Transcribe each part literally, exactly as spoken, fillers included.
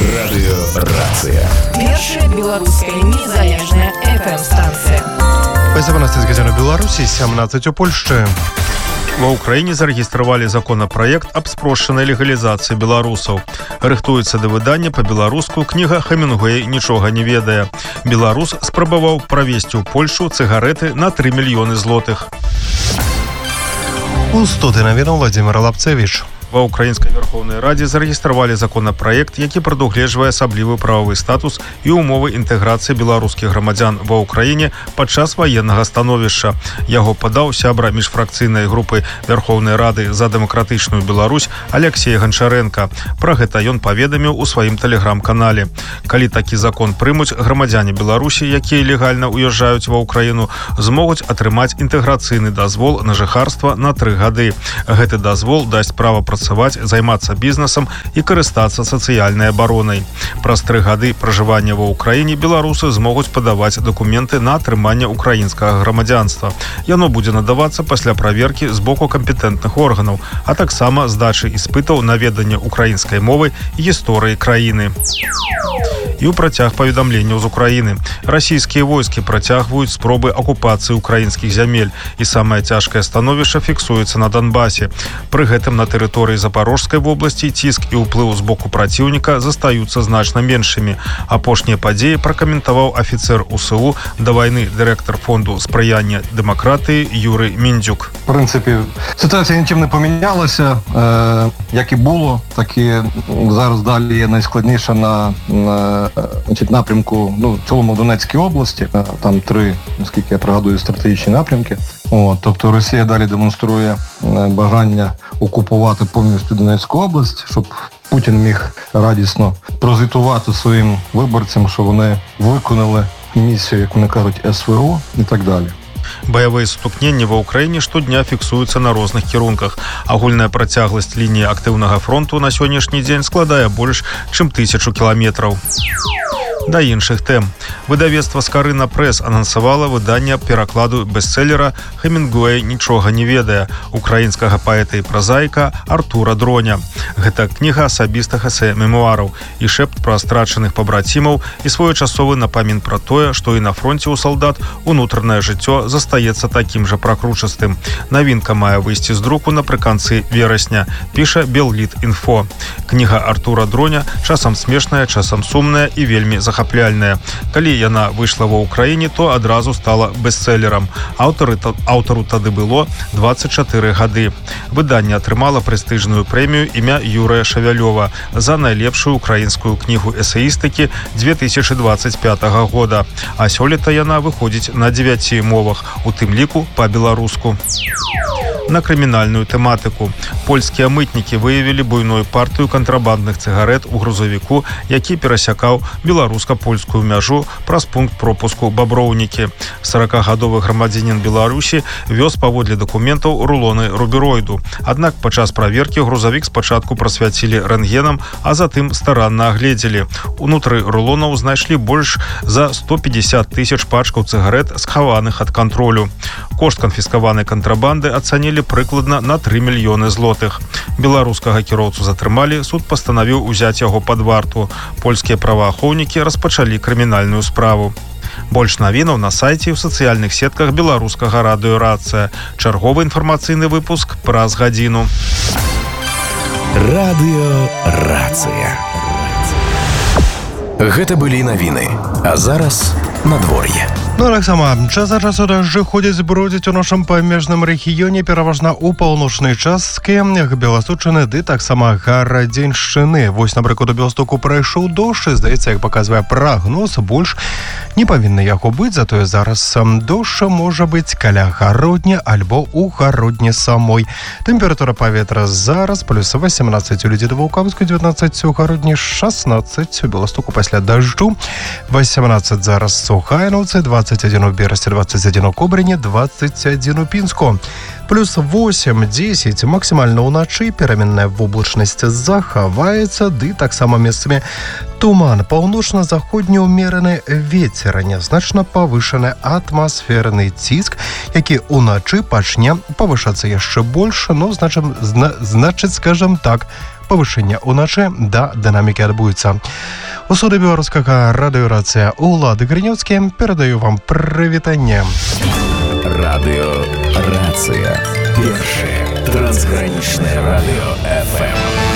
Радыёрацыя. Першая беларуская незалежная эф эм-станцыя. восемнадцать гадзін у Беларусі, сямнадцаць у Польшчы. Ва ўкраіне зарэгістравалі законапраект аб спрошчанай легалізацыі беларусаў. Рыхтуецца да выдання па-беларуску кніга Хемінгуэй «Нічога не ведае». Беларус спрабаваў правезці ў Польшу цыгарэты на тры мільёны злотых. У студыі навінаў Владзімир Лапцевіч. Ва ўкраінскай Верховнай Радзе зарэгістравалі законапраект, які прадугледжвае асаблівы прававы статус і ўмовы інтэграцыі беларускіх грамадзян ва ўкраіне падчас ваеннага становішча. Яго падаў сябра міжфракцыйнай групы Верховнай Рады за дэмакратычную Беларусь Алексей Гончаренко. Пра гэта ён паведаміў у сваім тэлеграм-канале. Калі такі закон прымуць, грамадзяне Беларусі, якія легальна ўязджаюць ва ўкраіну, змогуць атрымаць інтэграцыйны дазвол на жыхарства на тры гады. Гэты дазвол дасць права працаваць займацца бізнесам і карыстацца сацыяльнай абаронай. Праз тры гады пражывання ва ўкраіне беларусы змогуць падаваць дакументы на атрыманне украінскага грамадзянства. Яно будзе надавацца пасля праверкі з боку кампетэнтных органаў, а таксама здачы іспытаў на веданне украінскай мовы і гісторыі краіны. І ў працяг паведамленняў з Украіны. Расійскія войскі працягваюць спробы акупацыі украінскіх зямель, і самае цяжкае становішча фіксуецца на Донбасе. Пры гэтым на тэрыторыі Запорожскай вобласці ціск і ўплыў з боку праціўніка застаюцца значна меншымі. Апошнія падзеі пракаментаваў афіцэр у эс у да вайны дырэктар фонду спрыяння дэмакратыі Юрий Міндзюк. В принципі, ситуація нічим не помінялася. Е, як і було, так і зараз далі є найскладніше на, на значить, напрямку, ну, в цілому Донецькій області. Там три, наскільки я пригадую, стратегічні напрямки. О, тобто Росія далі демонструє бажання окупувати повністю Донецьку область, щоб Путін міг радісно прозвітувати своїм виборцям, що вони виконали місію, як вони кажуть, ес ве о і так далі. Баявыя сутыкненні ва ўкраіне штодня фіксуюцца на розных кірунках. Агульная працягласць лініі актыўнага фронту на сённяшні дзень складае больш чым тысячу кіламетраў. Да іншых тэм. Выдавецтва «Скарына Прэс» анансавала выданне перакладу бестселлера «Хемінгуэй «Нічога не ведае» украінскага паэта і празаіка Артура Дроня. Гэта кніга асабістых эсэ-мемуараў і шэпт пра страчаных пабрацімаў і своечасовы напамін пра тое, што і на фронце ў салдат унутранае жыццё застаецца такім жа пракручастым. Навінка мае выйсці з друку напрыканцы верасня, піша Белліт-Інфо. Кніга Артура Дроня часам смешная, часам сумная і вельмі захоплівая. Калі яна выйшла ва ўкраіне, то адразу стала бестселлерам. Аўтары, аўтару тады было дваццаць чатыры гады. Выданне атрымала прэстыжную прэмію імя Юрыя Шавялёва за найлепшую украінскую кнігу эсэістыкі две тысячы дваццаць пятага года. А сёлета яна выходзіць на дзевяці мовах, у тым ліку па-беларуску. На крымінальную тэматыку. Польскія мытнікі выявілі буйную партыю кантрабандных цыгарэт у грузавіку, які перасякаў беларуска-польскую мяжу праз пункт пропуску Баброўнікі. саракагадовы грамадзянін Беларусі вёз паводле дакументаў рулоны рубероіду. Аднак падчас праверкі грузавік спачатку прасвяцілі рэнтгенам, а затым старанна агледзелі. Унутры рулонаў знайшлі больш за сто пятьдесят тысяч пачкаў цыгарэт, схаваных ад кантролю. Кошт канфіскаванай кантрабанды ацанілі прыкладна на тры мільёны злотых. Беларускага кіроўцу затрымалі, суд пастанавіў узяць яго пад варту. Польскія праваахоўнікі распачалі крымінальную справу. Больш навінаў на сайце і ў сацыяльных сетках беларускага радыёрацыя. Чарговы інфармацыйны выпуск праз гадзіну. Радыёрацыя. Гэта былі навіны. А зараз надвор'е. Ну, таксама, час ад часу дажджы ходзяць бродзіць у нашым памежным рэгіёне, пераважна ў паўночнай часткі Беласуччыны, ды таксама Гарадзеншчыны. Вось, напрыклад, у Беластоку прайшоў дождж, і, здаецца, як паказвае прагноз, больш не павінна яго быць, затое зараз сам дождж можа быць каля Гародні альбо ў Гародні самой. Тэмпература паветра зараз плюс восемнадцаць у Лідзі-Вулканскай, девятнадцать у Гародні, шестнадцать у Беластоку пасля дажджу, восемнадцать зараз у Хайнаўцы, двадцать один у Берасці, двадцать один у Кобрыні, двадцать один у Пінску. Плюс восемь десять максимально уначы, пераменная воблачнасць захаваецца, ды таксама месцамі туман. Паўночна-заходні ўмераны вецер, нязначна павышаны атмасферны ціск, які уначы пачне павышацца яшчэ больш, но значым, зна, значыць, скажем так, павышэння ўначы да дынамікі адбудзецца. У суды беларускага радыёрацыя Улады Грынёўскі перадаю вам прывітанне. Радыёрацыя. Першае трансгранічнае радыё эф эм.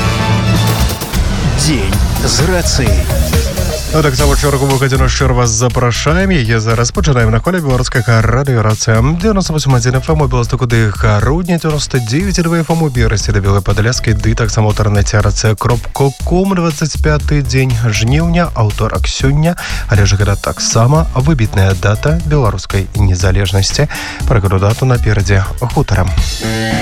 Дзень з рацыяй. Ну так само чарговую гадзіну шчыра вас запрашаем. Яе зараз пачынаем на хвалі беларускага радыёрацыя. девяносто восемь один эф эм у Беластокуды Гарудня, девяносто девять два эф эм у Берасці да Белай Падляскай, ды таксама ў інтэрнэце рацыя кропка ком. двадцать пяты дзень жніўня, аўторак сёння, але ж гэта таксама выбітная дата беларускай незалежнасці. Пра гэту дату наперадзе хутарам.